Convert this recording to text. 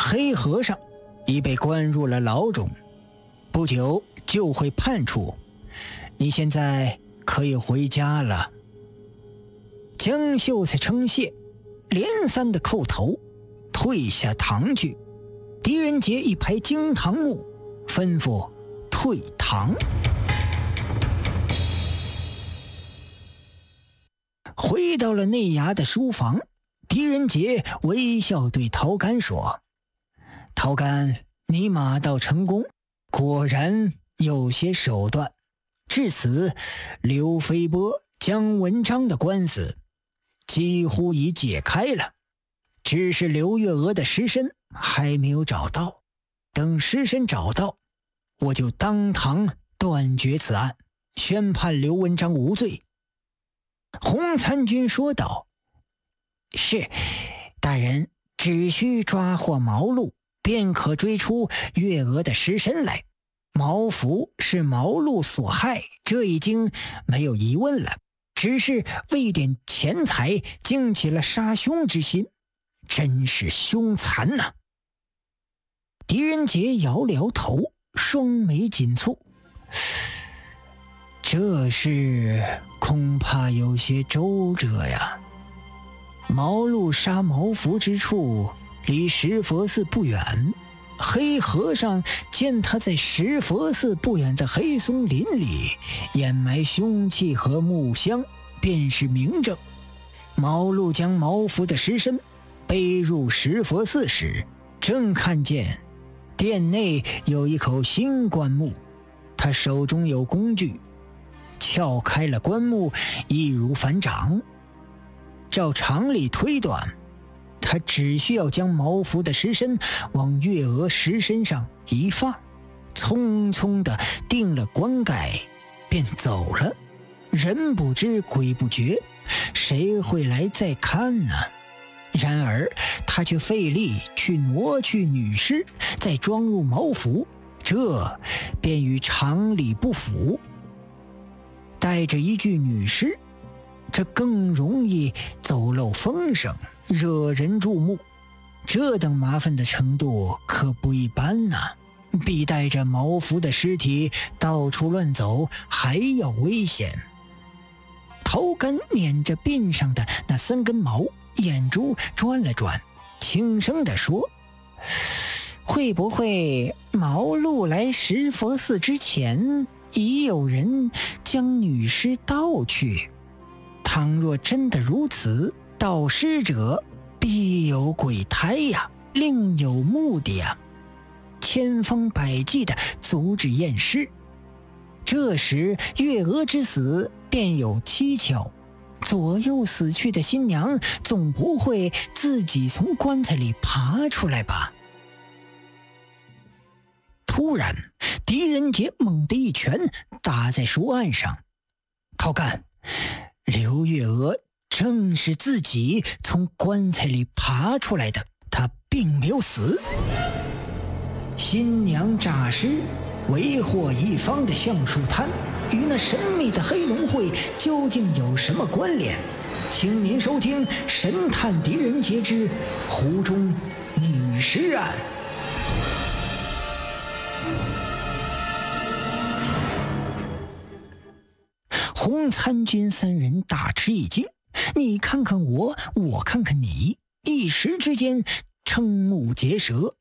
黑和尚已被关入了牢中，不久就会判处。你现在可以回家了。江秀才称谢，连三的叩头，退下堂去。狄仁杰一拍惊堂木，吩咐退堂。回到了内衙的书房，狄仁杰微笑对陶干说：陶干，你马到成功，果然有些手段。至此，刘飞波、姜文章的官司几乎已解开了，只是刘月娥的尸身还没有找到。等尸身找到，我就当堂断绝此案，宣判刘文章无罪。洪参军说道：是，大人只需抓获毛路，便可追出月娥的尸身来。毛福是毛路所害，这已经没有疑问了，只是为点钱财惊起了杀兄之心，真是凶残呐。狄仁杰摇了摇头，双眉紧蹙，这事恐怕有些周折呀。毛路杀毛福之处离石佛寺不远，黑和尚见他在石佛寺不远的黑松林里掩埋凶器和木箱，便是明证。毛路将毛福的尸身背入石佛寺时，正看见殿内有一口新棺木，他手中有工具，撬开了棺木，易如反掌。照常理推断，他只需要将毛福的尸身往月娥尸身上一放，匆匆地定了棺盖便走了，人不知鬼不觉，谁会来再看呢？然而他却费力去挪去女尸，再装入毛服，这便与常理不符。带着一具女尸，这更容易走漏风声，惹人注目。这等麻烦的程度可不一般呐，比带着毛福的尸体到处乱走还要危险。陶干捻着鬓上的那3根毛，眼珠转了转，轻声地说：会不会毛路来石佛寺之前，已有人将女尸盗去？倘若真的如此，盗尸者必有鬼胎呀，另有目的呀，千方百计地阻止验尸。这时月娥之死便有蹊跷，左右死去的新娘总不会自己从棺材里爬出来吧？突然狄仁杰猛地一拳打在书案上。陶干，刘月娥正是自己从棺材里爬出来的，她并没有死。新娘诈尸为祸一方的橡树滩与那神秘的黑龙会究竟有什么关联？请您收听《神探狄仁杰之湖中女尸案》。洪参军3人大吃一惊，你看看我，我看看你，一时之间瞠目结舌。